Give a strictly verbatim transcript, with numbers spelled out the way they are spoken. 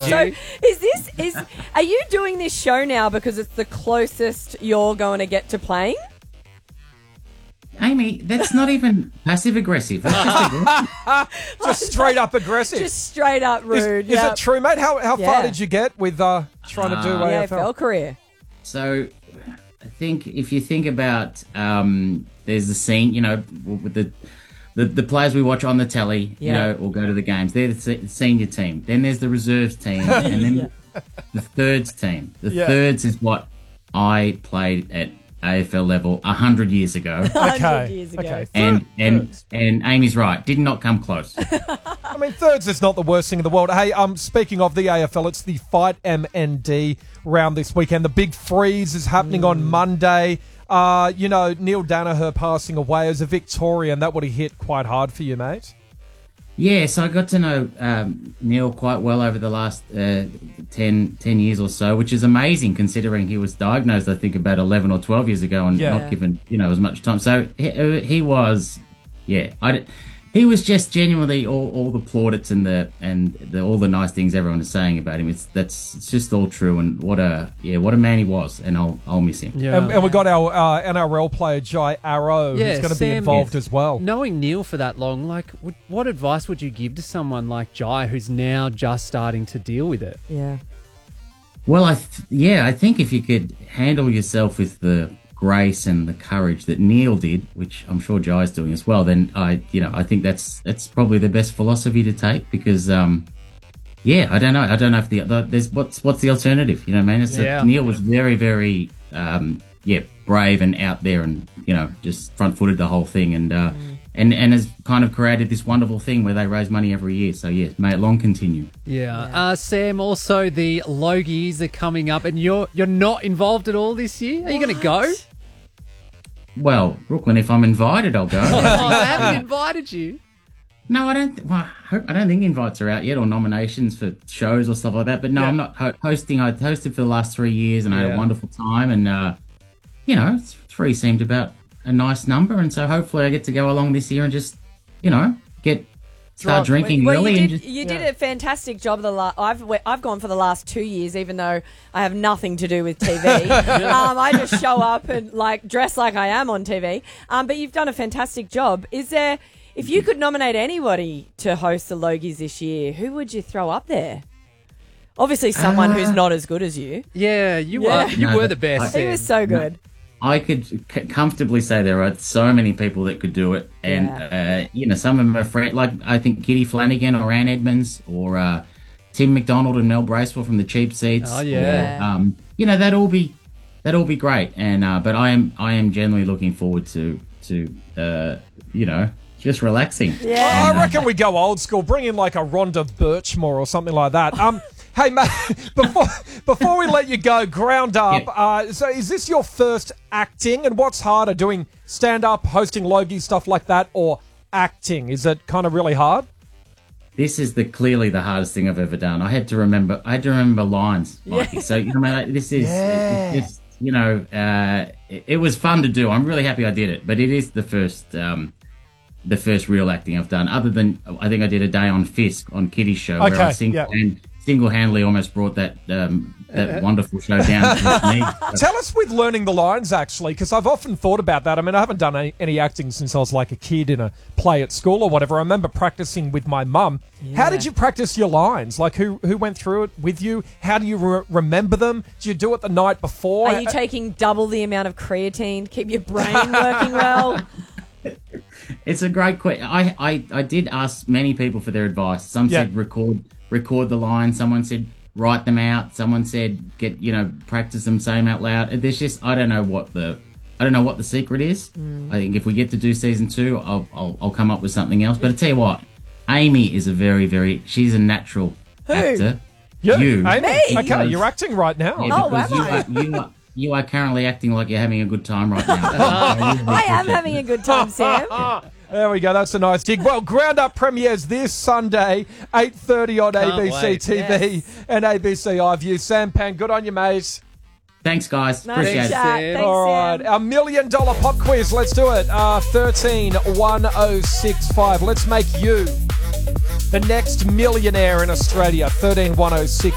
So is this is are you doing this show now because it's the closest you're going to get to playing? Amy, that's not even passive aggressive. That's just aggressive. Just straight up aggressive. Just straight up Is, rude. is yep. it true, mate? How how Yeah. far did you get with uh, trying to do Uh, A The F L? A F L career. So I think if you think about, um, there's the scene, you know, with the, the the players we watch on the telly, you Yeah. know, or go to the games. They're the se- senior team. Then there's the reserves team, and then the thirds team. The Yeah. thirds is what I played at A F L level a hundred years ago. one hundred Okay. years ago. Okay. And and Thirds. and Amy's right. Did not come close. I mean, thirds is not the worst thing in the world. Hey, um, speaking of the A F L, it's the Fight M N D round this weekend. The big freeze is happening on Monday. Uh, you know, Neil Danaher passing away as a Victorian. That would have hit quite hard for you, mate. Yeah, so I got to know um, Neil quite well over the last uh, ten, ten years or so, which is amazing considering he was diagnosed, I think, about eleven or twelve years ago and Yeah. not given, you know, as much time. So he, uh, he was, yeah, I, d- he was just genuinely all, all the plaudits and the and the, all the nice things everyone is saying about him. It's that's it's just all true, and what a yeah, what a man he was, and I'll I'll miss him. Yeah. And, and we got our uh, N R L player, Jai Arrow, Yeah, who's going to be Sam, involved yes. as well. Knowing Neil for that long, like, would, what advice would you give to someone like Jai who's now just starting to deal with it? Yeah. Well, I th- yeah, I think if you could handle yourself with the grace and the courage that Neil did, which I'm sure Jai's doing as well, then I, you know, I think that's that's probably the best philosophy to take because, um, yeah, I don't know, I don't know if the, the there's what's what's the alternative, you know, man? It's Yeah. a, Neil was very, very, um, yeah, brave and out there, and you know, just front-footed the whole thing, and uh, and and has kind of created this wonderful thing where they raise money every year. So yeah, may it long continue. Yeah. Uh, Sam, also the Logies are coming up, and you're you're not involved at all this year. Are you going to go? Well, Brooklyn, if I'm invited, I'll go. Oh, I haven't invited you. No, I don't. Th- well, I hope- I don't think invites are out yet, or nominations for shows or stuff like that. But no, Yeah. I'm not ho- hosting. I hosted for the last three years, and I had Yeah. a wonderful time. And uh, you know, th- three seemed about a nice number, and so hopefully I get to go along this year and just, you know, get start drinking Well, early you and did, just. you did a fantastic job. The la- I've we- I've gone for the last two years, even though I have nothing to do with T V. um, I just show up and like dress like I am on T V. Um, but you've done a fantastic job. Is there, if you could nominate anybody to host the Logies this year, who would you throw up there? Obviously, someone who's not as good as you. Yeah, you Yeah. were you No, were the but best. He Sam. was so good. I could c- comfortably say there are so many people that could do it, and uh, you know, some of them are friend, like I think Kitty Flanagan or Ann Edmonds or uh, Tim McDonald and Mel Bracewell from the Cheap Seats. Oh, yeah. Or, um, you know, that'd all be that'd all be great, and uh, but I am I am generally looking forward to to uh, you know, just relaxing. Yeah. I reckon we go old school. Bring in like a Rhonda Birchmore or something like that. Um, hey, mate, before before we let you go, ground up. Yeah. Uh, so, is this your first acting? And what's harder, doing stand up, hosting Logie, stuff like that, or acting? Is it kind of really hard? This is the clearly the hardest thing I've ever done. I had to remember. I had to remember lines, Mikey. So you know, man, this is Yeah. it's just, you know, uh, it, it was fun to do. I'm really happy I did it, but it is the first, um, the first real acting I've done. Other than I think I did a day on Fisk on Kitty's show where Okay, I single yeah. and single-handedly almost brought that um, that wonderful show down with me. Tell us with learning the lines, actually, because I've often thought about that. I mean, I haven't done any, any acting since I was like a kid in a play at school or whatever. I remember practicing with my mum. How did you practice your lines? Like, who who went through it with you? How do you re- remember them? Do you do it the night before? Are you taking double the amount of creatine to keep your brain working well? It's a great question. I, I, I did ask many people for their advice. Some Yeah. said record record the lines. Someone said write them out. Someone said get you know practice them, say them out loud. There's just I don't know what the I don't know what the secret is. I think if we get to do season two, I'll I'll, I'll come up with something else. But I tell you what, Amy is a very very she's a natural actor. You? You. Amy? Me? Okay, you're acting right now. Yeah, Oh, because am you I? are, you are you are currently acting like you're having a good time right now. I am having a good time, Sam. There we go. That's a nice gig. Well, Ground Up premieres this Sunday, eight thirty on Can't A B C wait. T V Yes. and A B C iView. Sam Pan, good on you, mate. Thanks, guys. Nice Appreciate it. chat. Sam. Thanks, All right, Sam. our million dollar pop quiz. Let's do it. Uh, thirteen one oh six five. Let's make you the next millionaire in Australia. thirteen one oh six.